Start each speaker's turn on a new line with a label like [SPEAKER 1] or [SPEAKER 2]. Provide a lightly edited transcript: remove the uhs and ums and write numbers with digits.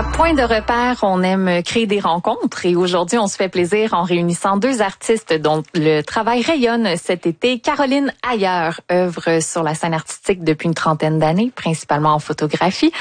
[SPEAKER 1] À Point de repère, on aime créer des rencontres et aujourd'hui, on se fait plaisir en réunissant deux artistes dont le travail rayonne cet été. Caroline Ayer œuvre sur la scène artistique depuis une trentaine d'années, principalement en photographie.